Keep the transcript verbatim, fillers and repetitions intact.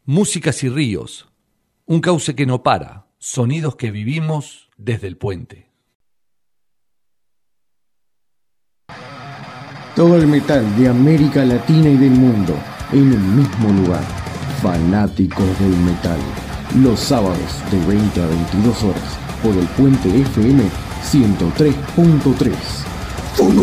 Músicas y ríos, un cauce que no para, sonidos que vivimos desde el puente. Todo el metal de América Latina y del mundo en un mismo lugar. Fanáticos del metal. Los sábados de veinte a veintidós horas por el Puente F M ciento tres punto tres.